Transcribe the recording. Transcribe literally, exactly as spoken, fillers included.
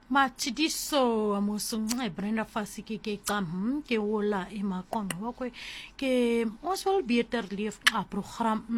Matshediso mo songce Brenda Fassie ke ke qam ke wola e maqonqo wa kwe ke ons wil beter leef 'n program